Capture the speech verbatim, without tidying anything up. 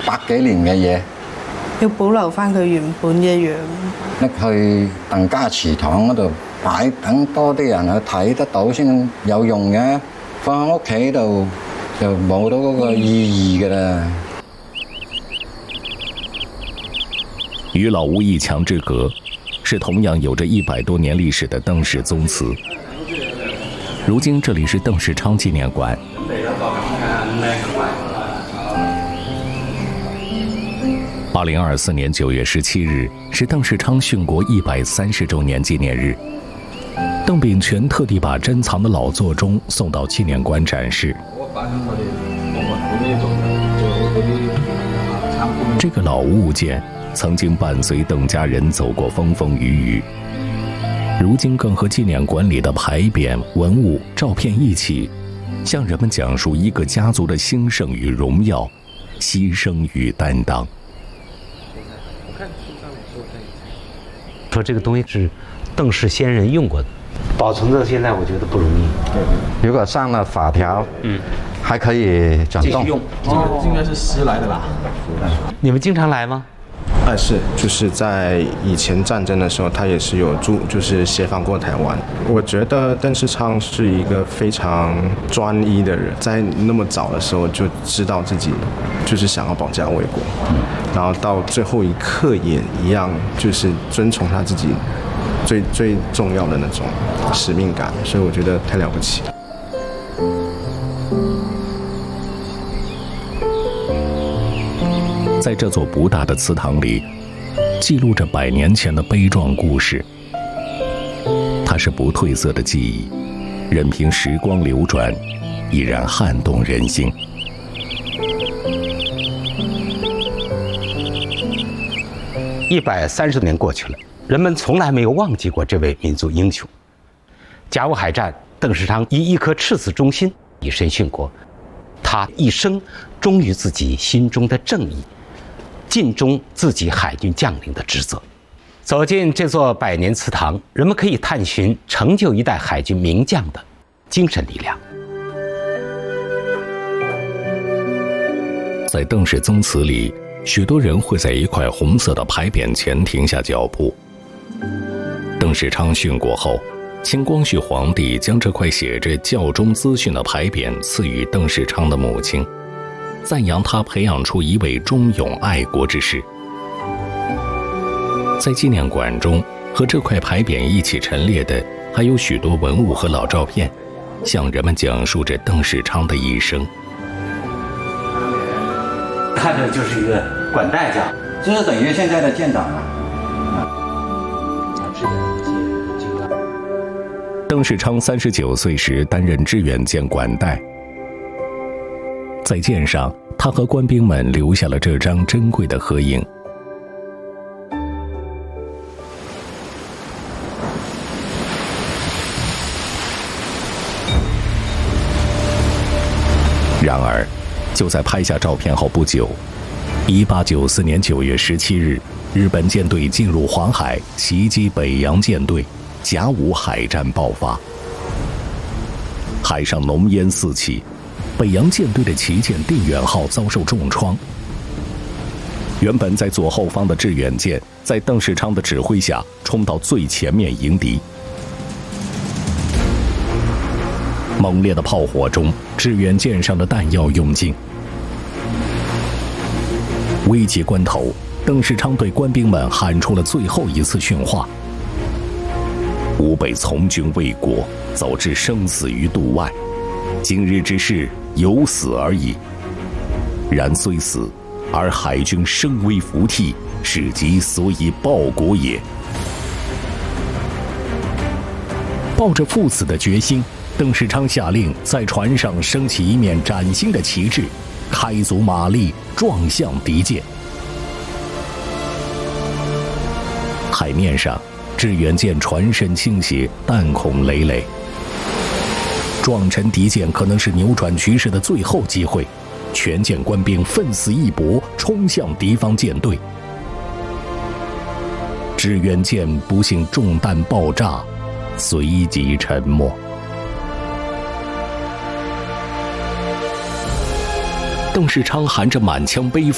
百幾年嘅嘢， 要保留翻佢原本嘅樣。 拎去鄧家祠堂嗰度擺，等多啲人去睇得到先有用嘅。放喺屋企度就冇到嗰個意義㗎啦。 与老屋一牆之隔，是同样有着一百多年历史的邓氏宗祠。如今这里是邓世昌纪念馆。二零二四年九月十七日是邓世昌殉国一百三十周年纪念日。邓炳全特地把珍藏的老座钟送到纪念馆展示。这个老物件曾经伴随邓家人走过风风雨雨，如今更和纪念馆里的牌匾、文物、照片一起，向人们讲述一个家族的兴盛与荣耀，牺牲与担当。 说这个东西是邓氏先人用过的，保存到现在，我觉得不容易。 如果上了法条，嗯，还可以转动。 用， 这个应该是诗来的吧？ 你们经常来吗？ 哎，是，就是在以前战争的时候，他也是有驻，就是协防过台湾。我觉得邓世昌是一个非常专一的人，在那么早的时候就知道自己就是想要保家卫国，然后到最后一刻也一样，就是遵从他自己最最重要的那种使命感，所以我觉得太了不起。 在这座不大的祠堂里，记录着百年前的悲壮故事。它是不褪色的记忆，任凭时光流转，依然撼动人心。 一百三十年过去了，人们从来没有忘记过这位民族英雄。甲午海战，邓世昌以一颗赤子忠心以身殉国，他一生忠于自己心中的正义，尽忠自己海军将领的职责。走进这座百年祠堂，人们可以探寻成就一代海军名将的精神力量。 在邓氏宗祠里，许多人会在一块红色的牌匾前停下脚步。邓世昌殉国后，清光绪皇帝将这块写着教忠资讯的牌匾赐予邓世昌的母亲，赞扬他培养出一位忠勇爱国之士。在纪念馆中，和这块牌匾一起陈列的还有许多文物和老照片，向人们讲述着邓世昌的一生。 看着就是一个管带匠， 这是等于现在的建党啊。 邓世昌三十九岁时担任致远舰管带，在舰上，他和官兵们留下了这张珍贵的合影。然而，就在拍下照片后不久，一八九四年九月十七日，日本舰队进入黄海，袭击北洋舰队，甲午海战爆发。海上浓烟四起，北洋舰队的旗舰定远号遭受重创。原本在左后方的致远舰，在邓世昌的指挥下冲到最前面迎敌。猛烈的炮火中，致远舰上的弹药用尽。危急关头，邓世昌对官兵们喊出了最后一次训话：吾辈从军为国，早知生死于度外，今日之事有死而已。然虽死，而海军声威服替，是即所以报国也。抱着赴死的决心，邓世昌下令在船上升起一面崭新的旗帜，开足马力撞向敌舰。海面上，致远舰船身倾斜，弹孔累累。撞沉敌舰可能是扭转局势的最后机会，全舰官兵奋死一搏，冲向敌方舰队。致远舰不幸中弹爆炸，随即沉没。邓世昌含着满腔悲愤